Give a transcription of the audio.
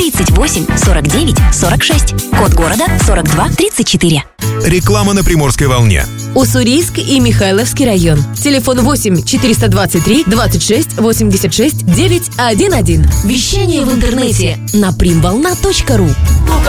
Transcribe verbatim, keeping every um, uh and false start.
тридцать восемь сорок девять сорок шесть. Код города сорок два тридцать четыре. Реклама на Приморской волне. Уссурийск и Михайловский район. Телефон восемь четыреста двадцать три двадцать шесть восемьдесят шесть девятьсот одиннадцать. Вещание в интернете на примволна точка ру.